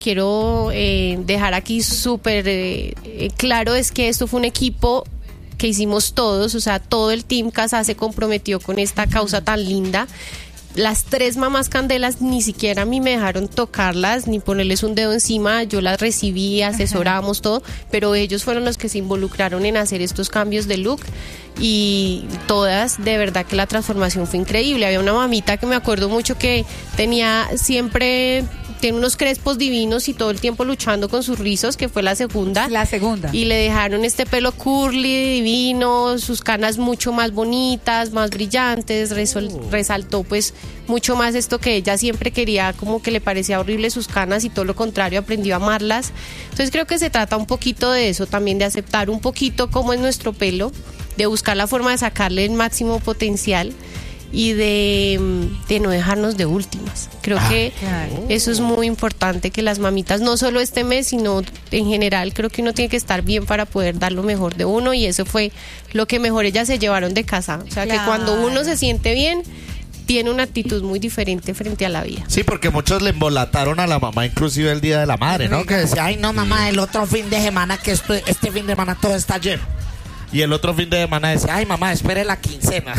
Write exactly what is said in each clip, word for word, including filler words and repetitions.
quiero eh, dejar aquí súper eh, eh, claro es que esto fue un equipo que hicimos todos, o sea, todo el Team Casa se comprometió con esta causa tan linda. Las tres mamás Candelas ni siquiera a mí me dejaron tocarlas ni ponerles un dedo encima, yo las recibí, asesoramos Ajá. todo, pero ellos fueron los que se involucraron en hacer estos cambios de look y todas, de verdad que la transformación fue increíble. Había una mamita que me acuerdo mucho que tenía siempre... tiene unos crespos divinos y todo el tiempo luchando con sus rizos, que fue la segunda. La segunda. Y le dejaron este pelo curly, divino, sus canas mucho más bonitas, más brillantes, resol- oh. resaltó pues mucho más esto que ella siempre quería, como que le parecía horrible sus canas y todo lo contrario, aprendió a amarlas. Entonces creo que se trata un poquito de eso, también de aceptar un poquito cómo es nuestro pelo, de buscar la forma de sacarle el máximo potencial y de, de no dejarnos de últimas. Creo ah, que claro. eso es muy importante, que las mamitas, no solo este mes, sino en general, creo que uno tiene que estar bien para poder dar lo mejor de uno, y eso fue lo que mejor ellas se llevaron de casa. O sea, claro. que cuando uno se siente bien, tiene una actitud muy diferente frente a la vida. Sí, porque muchos le embolataron a la mamá, inclusive el Día de la Madre, ¿no? Que decía, ay no mamá, el otro fin de semana, que esto, este fin de semana todo está lleno. Y el otro fin de semana decía, ay mamá, espere la quincena.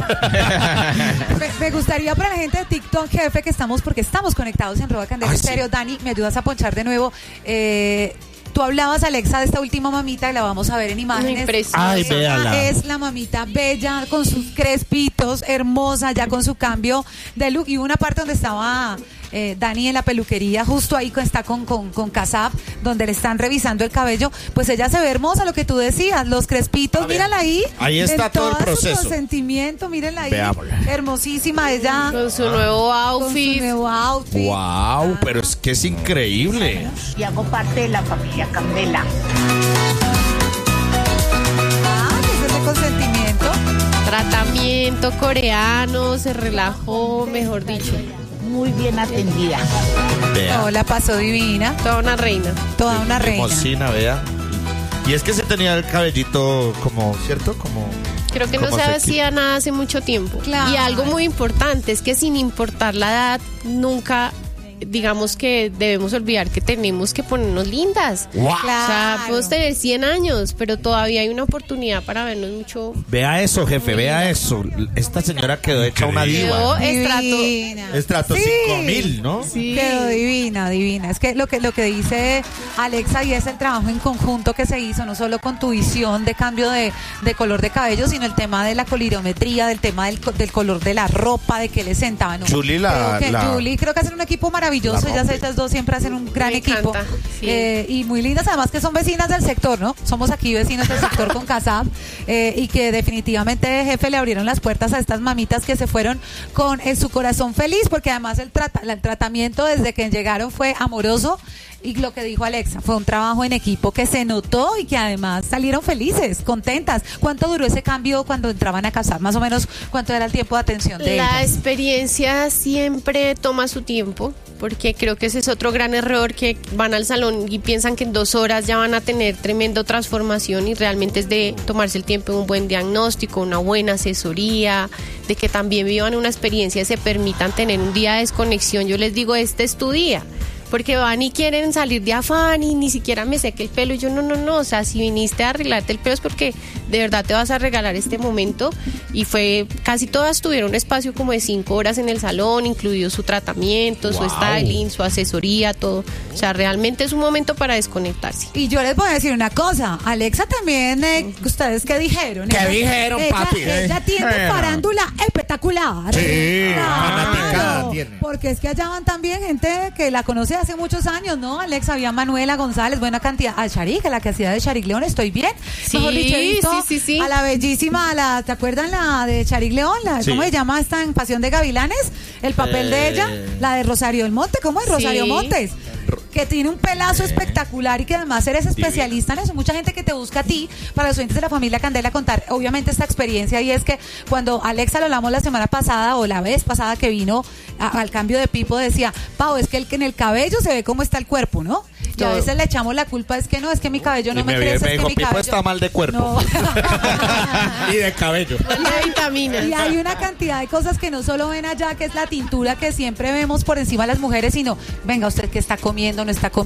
me, me gustaría para la gente de TikTok, jefe, que estamos, porque estamos conectados en Roda Candela Estéreo. Sí. Dani, ¿me ayudas a ponchar de nuevo? Eh, tú hablabas, Alexa, de esta última mamita, y la vamos a ver en imágenes. Ay, véala. Es la mamita bella, con sus crespitos, hermosa, ya con su cambio de look. Y una parte donde estaba... Eh, Dani en la peluquería, justo ahí está con, con, con Casap, donde le están revisando el cabello, pues ella se ve hermosa, lo que tú decías, los crespitos, mírala ahí. Ahí está todo el proceso. Su consentimiento, mírenla ahí. Veámosla. Hermosísima ella. Con su nuevo outfit. Con su nuevo outfit. Wow, ah. pero es que es increíble. Y hago parte de la familia Candela. Ah, ese es el consentimiento. Tratamiento coreano, se relajó, mejor dicho. Muy bien atendida. Vea. No, la pasó divina. Toda una reina. Toda una reina. Hermosina, vea. Y es que se tenía el cabellito como, ¿cierto? Como... Creo que no se hacía nada hace mucho tiempo. Claro. Y algo muy importante es que sin importar la edad, nunca... digamos que debemos olvidar que tenemos que ponernos lindas. Wow. Claro. O sea, podemos tener cien años, pero todavía hay una oportunidad para vernos mucho. Vea eso, jefe, vea eso. Esta señora quedó hecha una diva. Quedó estrato. Estrato Sí. cinco mil, ¿no? Sí. Quedó divina, divina. Es que lo que lo que dice Alexa, y es el trabajo en conjunto que se hizo, no solo con tu visión de cambio de, de color de cabello, sino el tema de la colorimetría, del tema del, del color de la ropa, de que le sentaban. ¿No? Julie, la, creo que la... Julie, creo que hacen un equipo maravilloso. Ellas, ellas dos siempre hacen un gran Me equipo. encanta, sí. eh, y muy lindas, además que son vecinas del sector, ¿no? Somos aquí vecinos del sector con Casab, eh, y que definitivamente, jefe, le abrieron las puertas a estas mamitas que se fueron con eh, su corazón feliz, porque además el, trata, el tratamiento desde que llegaron fue amoroso. Y lo que dijo Alexa, fue un trabajo en equipo que se notó y que además salieron felices, contentas. ¿Cuánto duró ese cambio cuando entraban a casar? Más o menos, ¿cuánto era el tiempo de atención de La ellas? experiencia siempre toma su tiempo, porque creo que ese es otro gran error, que van al salón y piensan que en dos horas ya van a tener tremenda transformación, y realmente es de tomarse el tiempo de un buen diagnóstico, una buena asesoría, de que también vivan una experiencia y se permitan tener un día de desconexión. Yo les digo, este es tu día. Porque van y quieren salir de afán y ni siquiera me seque el pelo. Y yo, no, no, no, o sea, si viniste a arreglarte el pelo es porque de verdad te vas a regalar este momento. Y fue, casi todas tuvieron un espacio como de cinco horas en el salón, incluido su tratamiento, wow. su styling, su asesoría, todo. O sea, realmente es un momento para desconectarse. Y yo les voy a decir una cosa, Alexa también, eh, ¿ustedes qué dijeron? ¿Qué ella, dijeron, ella, papi? Ella tiene bueno. farándula espectacular. Sí, claro, fanaticada tiene. Porque es que allá van también gente que la conoce hace muchos años, ¿no? Alexa, había Manuela González, buena cantidad. A Sharik, la que hacía de Sharik León, ¿estoy bien? Sí, Mejor dicho, he visto sí, sí, sí. a la bellísima, a la, ¿te acuerdan la de Sharik León? La, sí. ¿Cómo se llama esta en Pasión de Gavilanes? El papel eh... de ella, la de Rosario del Monte, ¿cómo es? Rosario sí. Montes. Que tiene un pelazo eh. espectacular y que además eres especialista en eso. Mucha gente que te busca a ti, para los oyentes de la familia Candela, contar obviamente esta experiencia, y es que cuando Alexa lo hablamos la semana pasada o la vez pasada que vino a, al cambio de Pipo, decía, Pau, es que el, en el cabello se ve cómo está el cuerpo, ¿no? Y a Todo. veces le echamos la culpa, es que no, es que mi cabello no Y me, me, crece, me es dijo, que mi Pipo cabello... está mal de cuerpo. No. Y de cabello. Falta de vitaminas. Y hay una cantidad de cosas que no solo ven allá, que es la tintura que siempre vemos por encima de las mujeres, sino, venga, usted qué está comiendo, no está comiendo.